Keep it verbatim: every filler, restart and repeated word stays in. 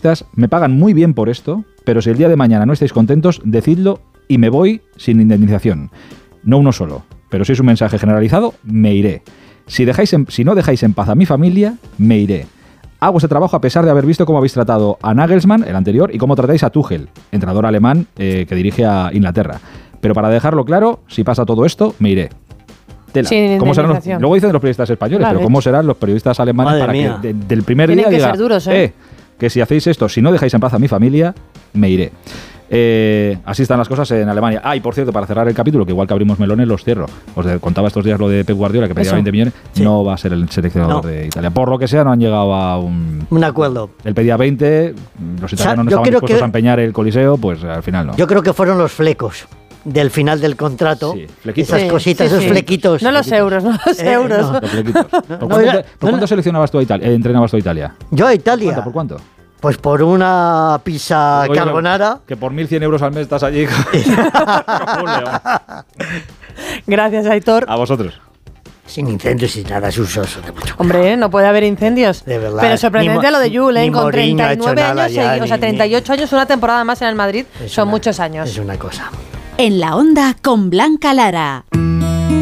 periodistas, me pagan muy bien por esto, pero si el día de mañana no estáis contentos, decidlo y me voy sin indemnización. No uno solo, pero si es un mensaje generalizado, me iré. Si, dejáis en, si no dejáis en paz a mi familia, me iré. Hago ese trabajo a pesar de haber visto cómo habéis tratado a Nagelsmann, el anterior, y cómo tratáis a Tuchel, entrenador alemán eh, que dirige a Inglaterra. Pero para dejarlo claro, si pasa todo esto, me iré. Tela. Sin ¿Cómo serán los, luego dicen los periodistas españoles, vale, pero ¿cómo serán los periodistas alemanes Madre para mía. que de, del primer Tienen día que diga, ser duros, ¿eh? eh, que si hacéis esto, si no dejáis en paz a mi familia, me iré? Eh, así están las cosas en Alemania. Ah, y por cierto, para cerrar el capítulo, que igual que abrimos melones, los cierro. Os de, contaba estos días lo de Pep Guardiola, que pedía Eso. veinte millones. Sí. No va a ser el seleccionador no. de Italia. Por lo que sea, no han llegado a un... Un acuerdo. Él pedía veinte, los italianos o sea, no estaban dispuestos que, a empeñar el Coliseo, pues al final no. Yo creo que fueron los flecos del final del contrato, sí, esas sí, cositas, sí, esos sí. flequitos. No los euros, no los eh, euros. No. Los flequitos. ¿Por no, cuánto, te, ¿por no, cuánto seleccionabas tú a Italia, eh, entrenabas tú a Italia? Yo a Italia. ¿Por cuánto? ¿Por cuánto? Pues por una pizza Oye, carbonara. Que por mil cien euros al mes estás allí. Gracias, Aitor. A vosotros. Sin incendios y nada, es usoso. Hombre, no puede haber incendios. De verdad. Pero sorprendente ni, a lo de Julen, con treinta y nueve años, ya, o sea, treinta y ocho ni, años, una temporada más en el Madrid, son una, muchos años. Es una cosa. En la Onda con Blanca Lara.